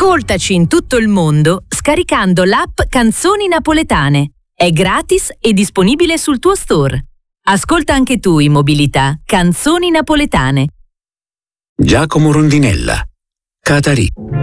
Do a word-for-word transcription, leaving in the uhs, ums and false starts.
Ascoltaci in tutto il mondo scaricando l'app Canzoni Napoletane. È gratis e disponibile sul tuo store. Ascolta anche tu in mobilità Canzoni Napoletane. Giacomo Rondinella, Catarì.